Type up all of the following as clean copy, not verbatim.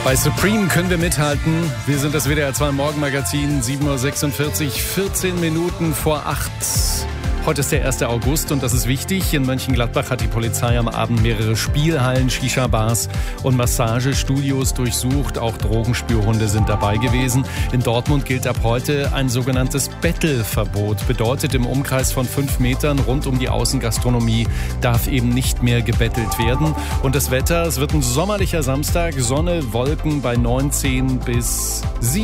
Bei Supreme können wir mithalten. Wir sind das WDR 2 Morgenmagazin, 7.46 Uhr, 14 Minuten vor 8. Heute ist der 1. August und das ist wichtig. In Mönchengladbach hat die Polizei am Abend mehrere Spielhallen, Shisha-Bars und Massagestudios durchsucht. Auch Drogenspürhunde sind dabei gewesen. In Dortmund gilt ab heute ein sogenanntes Bettelverbot. Bedeutet, im Umkreis von 5 Metern rund um die Außengastronomie darf eben nicht mehr gebettelt werden. Und das Wetter, es wird ein sommerlicher Samstag, Sonne, Wolken bei 19 bis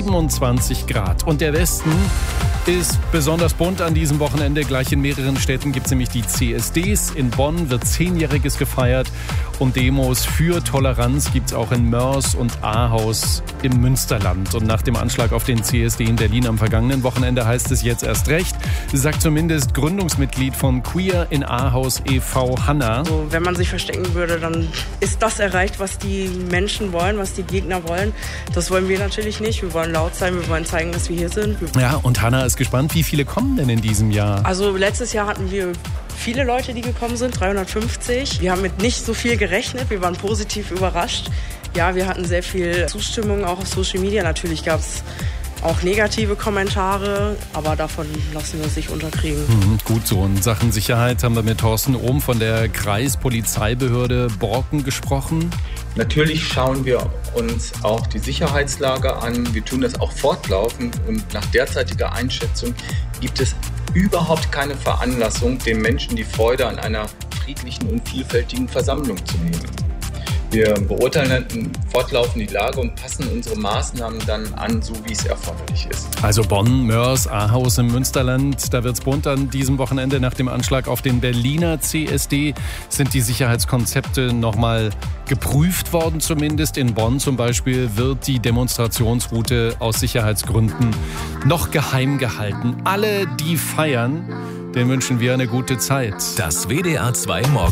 27 Grad. Und der Westen ist besonders bunt an diesem Wochenende. Gleich in mehreren Städten gibt es nämlich die CSDs. In Bonn wird 10-Jähriges gefeiert und Demos für Toleranz gibt es auch in Mörs und Ahaus im Münsterland. Und nach dem Anschlag auf den CSD in Berlin am vergangenen Wochenende heißt es jetzt erst recht, sagt zumindest Gründungsmitglied von Queer in Ahaus e.V. Hanna. Also, wenn man sich verstecken würde, dann ist das erreicht, was die Menschen wollen, was die Gegner wollen. Das wollen wir natürlich nicht. Wir wollen laut sein, wir wollen zeigen, dass wir hier sind. Ja, und Hanna ist gespannt, wie viele kommen denn in diesem Jahr? Also letztes Jahr hatten wir viele Leute, die gekommen sind, 350. Wir haben mit nicht so viel gerechnet, wir waren positiv überrascht. Ja, wir hatten sehr viel Zustimmung, auch auf Social Media. Natürlich gab es auch negative Kommentare, aber davon lassen wir uns nicht unterkriegen. Gut so. In Sachen Sicherheit haben wir mit Thorsten Ohm von der Kreispolizeibehörde Borken gesprochen. Natürlich schauen wir uns auch die Sicherheitslage an. Wir tun das auch fortlaufend und nach derzeitiger Einschätzung gibt es überhaupt keine Veranlassung, den Menschen die Freude an einer friedlichen und vielfältigen Versammlung zu nehmen. Wir beurteilen fortlaufend die Lage und passen unsere Maßnahmen dann an, so wie es erforderlich ist. Also Bonn, Mörs, Ahaus im Münsterland, da wird's bunt an diesem Wochenende. Nach dem Anschlag auf den Berliner CSD sind die Sicherheitskonzepte nochmal geprüft worden zumindest. In Bonn zum Beispiel wird die Demonstrationsroute aus Sicherheitsgründen noch geheim gehalten. Alle, die feiern, denen wünschen wir eine gute Zeit. Das WDR 2 Morgen.